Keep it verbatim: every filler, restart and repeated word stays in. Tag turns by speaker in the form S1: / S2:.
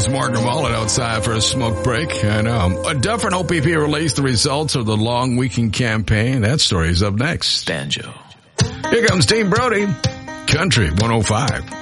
S1: almost Mark Mullen outside for a smoke break. I know. A different O P P released the results of the long weekend campaign. That story is up next.
S2: Banjo.
S1: Here comes Team Brody. Country one oh five.